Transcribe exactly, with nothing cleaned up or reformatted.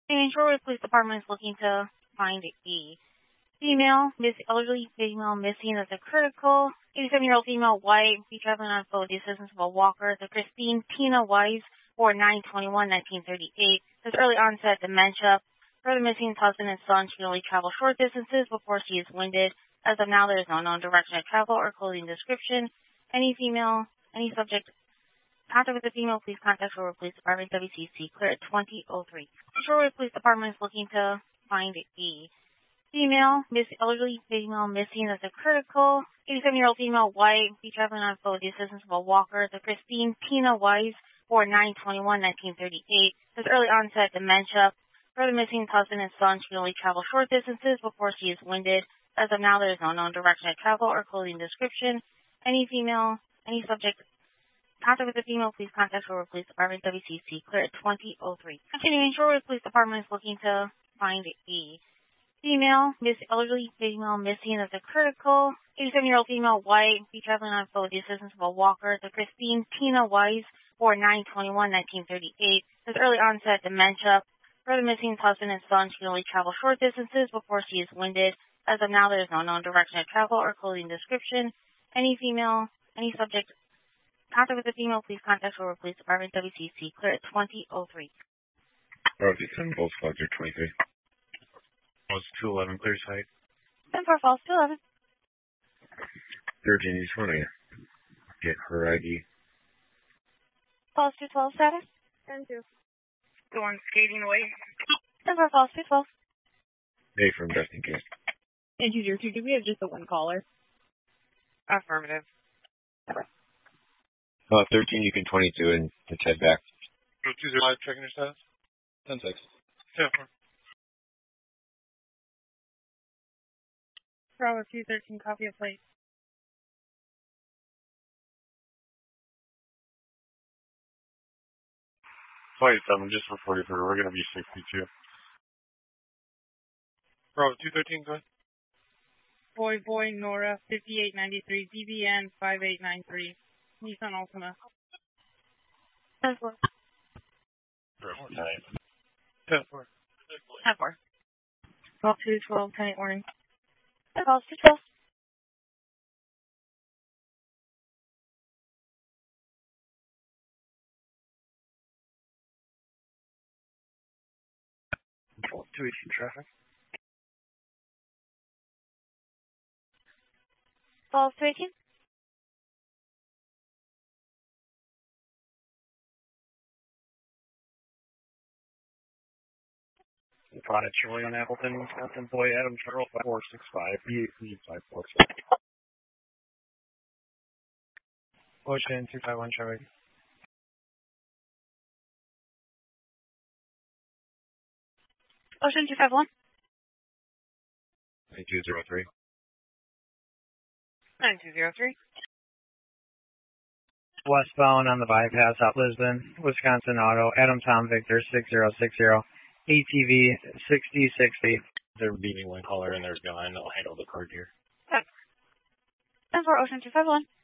And Shorewood Police Department is looking to find a female, miss elderly female missing as a critical. eighty-seven-year-old female, white, be traveling on foot with the assistance of a walker. The Christine Tina Wise, born nine twenty-one nineteen thirty-eight. Has early onset dementia. Further missing husband and son. She can only travel short distances before she is winded. As of now, there is no known direction of travel or clothing description. Any female, any subject contact with the female, please contact Shorewood Police Department, W C C, clear at twenty oh three. Shorewood Police Department is looking to find a female, miss elderly female missing as a critical. eighty-seven-year-old female, white, be traveling on foot with the assistance of a walker. The Christine Tina Wise, born nine twenty-one nineteen thirty-eight. Has early onset dementia. Further missing husband and son. She can only travel short distances before she is winded. As of now, there is no known direction of travel or clothing description. Any female, any subject contact with the female, please contact Shorewood Police Department, W C C, clear at twenty oh three. Continuing, Shorewood Police Department is looking to find a female, miss elderly female missing as a critical. eighty-seven-year-old female, white, be traveling on foot with the assistance of a walker. The Christine Tina Wise, born nine twenty-one nineteen thirty-eight. Has early onset dementia. Further missing husband and son. She can only travel short distances before she is winded. As of now, there is no known direction of travel or clothing description. Any female, any subject contact with the female, please contact Shorewood Police Department, W C C, clear at twenty oh three. Road ten, Bulls Flager twenty-three. Was two eleven, clear sight. ten four, false two eleven. thirteen, you just want to get her I D. False two twelve status. ten two. Going skating away. ten four, false two twelve. Hey, from just in case. And two zero two, do we have just the one caller? Affirmative. Uh, thirteen, you can twenty-two, and it's head back. two zero five, checking your status. ten six. Yeah. Bravo two thirteen, copy of plate. twenty-seven, just for forty-three, we're going to be sixty-two. Bravo two thirteen, go ahead. Boy, boy, Nora, fifty-eight ninety-three, D B N five eight nine three, Nissan Altima. ten four. ten four. ten four. twelve two twelve, ten eight warning. False two twelve. two eighteen traffic. False two eighteen. Five Troy on Appleton, Wisconsin. Boy, Adam Charles, four six five. B eight five four. Ocean two five one traffic. Ocean two five one. nine two zero three. nine two zero three. Westbound on the bypass at Lisbon, Wisconsin Auto, Adam Tom Victor six zero six zero, A T V sixty sixty. There would be one caller and there's going. I'll handle the card here. ten four, Ocean two five one.